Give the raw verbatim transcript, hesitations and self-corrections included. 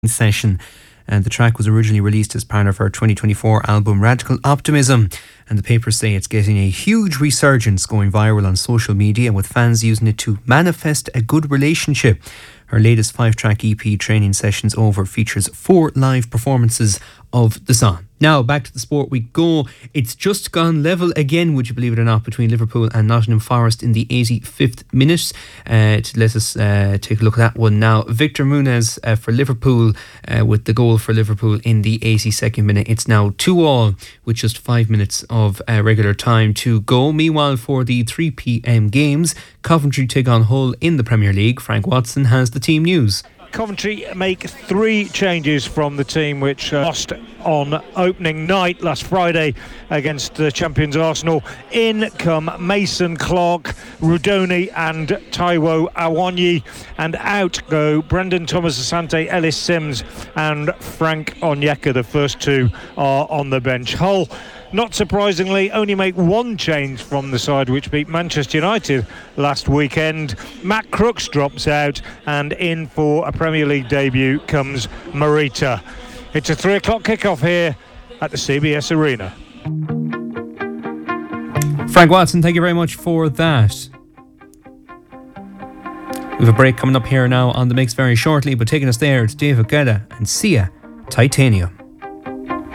session. And the track was originally released as part of her twenty twenty-four album Radical Optimism, and the papers say it's getting a huge resurgence, going viral on social media, with fans using it to manifest a good relationship. Her latest five-track E P, Training Sessions Over, features four live performances of the song. Now, back to the sport we go. It's just gone level again, would you believe it or not, between Liverpool and Nottingham Forest in the eighty-fifth minute. Uh, to let us uh, take a look at that one now. Victor Muniz uh, for Liverpool uh, with the goal for Liverpool in the eighty-second minute. It's now two all with just five minutes of uh, regular time to go. Meanwhile, for the three p.m. games, Coventry take on Hull in the Premier League. Frank Watson has the team news. Coventry make three changes from the team which uh, lost on opening night last Friday against the champions Arsenal. In come Mason Clark, Rudoni and Taiwo Awanyi, and out go Brendan Thomas Asante, Ellis Sims and Frank Onyeka. The first two are on the bench. Hull, not surprisingly, only make one change from the side which beat Manchester United last weekend. Matt Crooks drops out, and in for a Premier League debut comes Marita. It's a three o'clock kickoff here at the C B S Arena. Frank Watson, thank you very much for that. We have a break coming up here now on The Mix very shortly, but taking us there, it's David Guetta and Sia, Titanium.